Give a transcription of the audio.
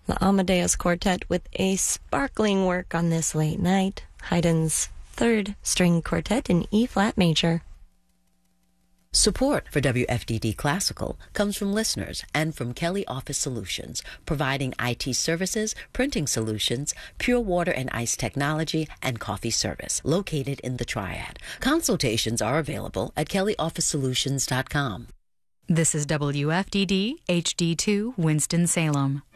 The Amadeus Quartet with a sparkling work on this late night, Haydn's Third String Quartet in E-flat major. Support for WFDD Classical comes from listeners and from Kelly Office Solutions, providing IT services, printing solutions, pure water and ice technology, and coffee service, located in the Triad. Consultations are available at kellyofficesolutions.com. This is WFDD HD2 Winston-Salem.